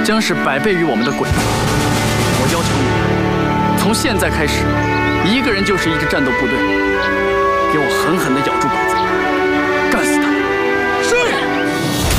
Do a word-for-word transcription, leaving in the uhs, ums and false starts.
将是百倍于我们的鬼子。我要求你，从现在开始，一个人就是一支战斗部队，给我狠狠地咬住鬼子。